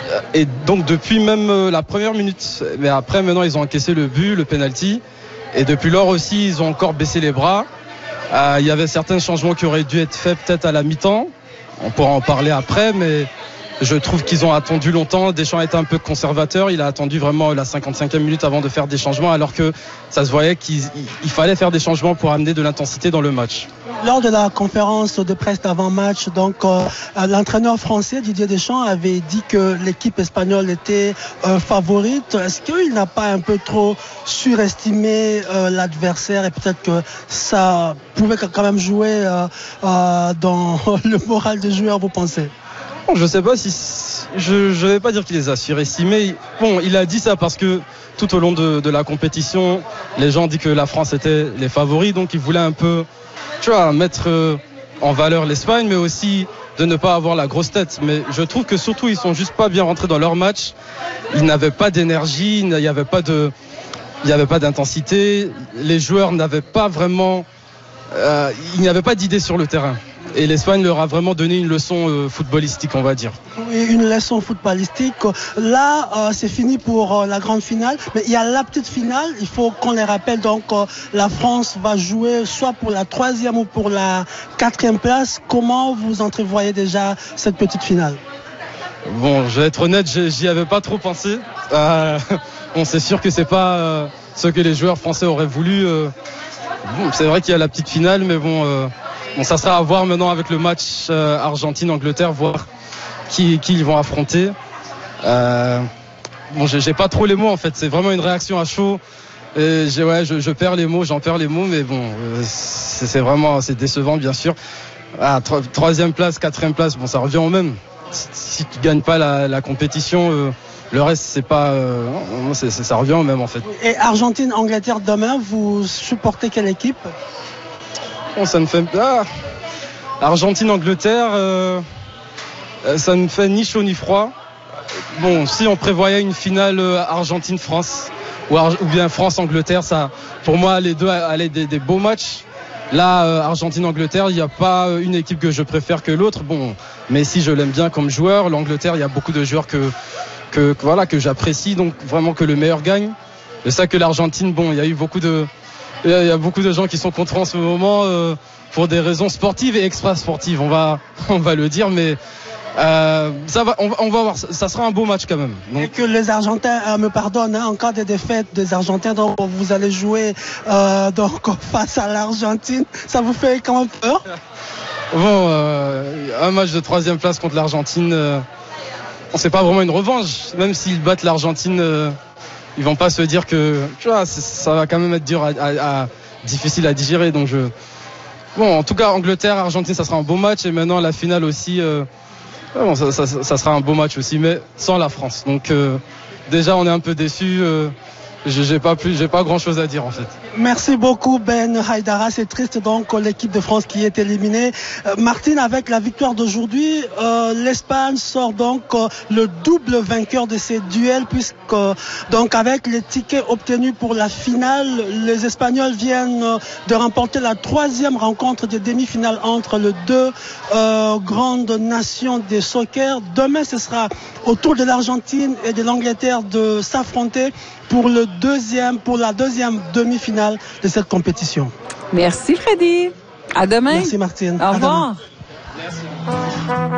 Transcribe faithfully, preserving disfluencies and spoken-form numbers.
Et donc depuis même la première minute, mais après maintenant ils ont encaissé le but, le penalty, et depuis lors aussi ils ont encore baissé les bras. Euh, il y avait certains changements qui auraient dû être faits peut-être à la mi-temps, on pourra en parler après, mais je trouve qu'ils ont attendu longtemps. Deschamps était un peu conservateur, il a attendu vraiment la cinquante-cinquième minute avant de faire des changements, alors que ça se voyait qu'il il fallait faire des changements pour amener de l'intensité dans le match. Lors de la conférence de presse d'avant-match, donc euh, l'entraîneur français Didier Deschamps avait dit que l'équipe espagnole était euh, favorite. Est-ce qu'il n'a pas un peu trop surestimé euh, l'adversaire et peut-être que ça pouvait quand même jouer euh, euh, dans le moral des joueurs, vous pensez? Je sais pas si je ne vais pas dire qu'il les a surestimés. Bon, il a dit ça parce que tout au long de, de la compétition, les gens disent que la France était les favoris, donc il voulait un peu, tu vois, mettre en valeur l'Espagne, mais aussi de ne pas avoir la grosse tête. Mais je trouve que surtout ils sont juste pas bien rentrés dans leur match. Ils n'avaient pas d'énergie, il n'y avait pas de, il n'y avait pas d'intensité. Les joueurs n'avaient pas vraiment, euh, il n'y avait pas d'idée sur le terrain. Et l'Espagne leur a vraiment donné une leçon euh, footballistique, on va dire. Oui, une leçon footballistique. Là, euh, c'est fini pour euh, la grande finale. Mais il y a la petite finale. Il faut qu'on les rappelle. Donc, euh, la France va jouer soit pour la troisième ou pour la quatrième place. Comment vous entrevoyez déjà cette petite finale? Bon, je vais être honnête, j'y avais pas trop pensé. Euh, bon, c'est sûr que c'est pas euh, ce que les joueurs français auraient voulu. Euh, bon, c'est vrai qu'il y a la petite finale, mais bon... Euh, Bon, ça sera à voir maintenant avec le match euh, Argentine-Angleterre, voir qui, qui ils vont affronter. Euh, bon, j'ai, j'ai pas trop les mots en fait. C'est vraiment une réaction à chaud. Et j'ai, ouais, je, je perds les mots, j'en perds les mots, mais bon, euh, c'est, c'est vraiment, c'est décevant bien sûr. Ah, tro- troisième place, quatrième place, bon, ça revient au même. Si, si tu gagnes pas la, la compétition, euh, le reste c'est pas, euh, c'est, c'est, ça revient au même en fait. Et Argentine-Angleterre demain, vous supportez quelle équipe? Bon, ça ne fait ah, Argentine-Angleterre, euh, ça ne fait ni chaud ni froid. Bon, si on prévoyait une finale Argentine-France ou, Ar- ou bien France-Angleterre, ça, pour moi, les deux allaient des, des beaux matchs. Là, euh, Argentine-Angleterre, il n'y a pas une équipe que je préfère que l'autre. Bon, Messi, je l'aime bien comme joueur. L'Angleterre, il y a beaucoup de joueurs que, que, que voilà, que j'apprécie. Donc vraiment que le meilleur gagne. C'est ça que l'Argentine, bon, il y a eu beaucoup de Il y a beaucoup de gens qui sont contre en ce moment euh, pour des raisons sportives et extra-sportives, on va, on va le dire, mais euh, ça va, on, on va voir, ça sera un beau match quand même. Donc... Et que les Argentins euh, me pardonnent, hein, en cas de défaite des Argentins, donc vous allez jouer euh, donc, face à l'Argentine, ça vous fait quand même peur? Bon, euh, un match de troisième place contre l'Argentine, euh, c'est pas vraiment une revanche, même s'ils battent l'Argentine. Euh, Ils vont pas se dire que, tu vois, ça va quand même être dur, à, à, à, difficile à digérer. Donc je, bon, en tout cas, Angleterre, Argentine, ça sera un beau match. Et maintenant la finale aussi, euh, bon, ça, ça, ça sera un beau match aussi, mais sans la France. Donc euh, déjà, on est un peu déçus. Euh, j'ai pas plus, j'ai pas grand chose à dire en fait. Merci beaucoup Ben Haïdara, c'est triste donc l'équipe de France qui est éliminée. Euh, Martine, avec la victoire d'aujourd'hui, euh, l'Espagne sort donc euh, le double vainqueur de ces duels puisque euh, donc avec les tickets obtenus pour la finale, les Espagnols viennent euh, de remporter la troisième rencontre de demi-finale entre les deux euh, grandes nations de soccer. Demain, ce sera au tour de l'Argentine et de l'Angleterre de s'affronter pour le deuxième, pour la deuxième demi-finale de cette compétition. Merci Freddy. À demain. Merci Martine. Au revoir. Merci.